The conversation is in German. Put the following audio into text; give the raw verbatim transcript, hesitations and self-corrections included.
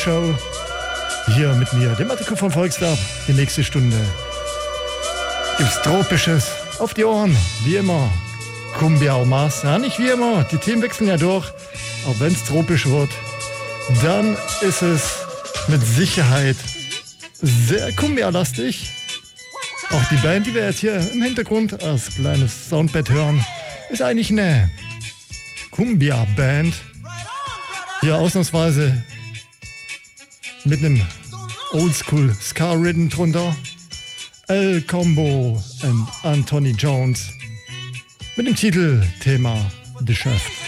Show. Hier mit mir, dem Artikel von Volksdorf. Die nächste Stunde gibt's Tropisches auf die Ohren, wie immer. Cumbia au Mars. Ja, nicht wie immer, die Themen wechseln ja durch. Auch wenn es tropisch wird, dann ist es mit Sicherheit sehr Cumbia-lastig. Auch die Band, die wir jetzt hier im Hintergrund als kleines Soundbed hören, ist eigentlich eine Cumbia-Band. Hier ausnahmsweise mit einem Oldschool Ska-Rhythm drunter. El Combo und Anthony Jones mit dem Titel Thema Geschäft.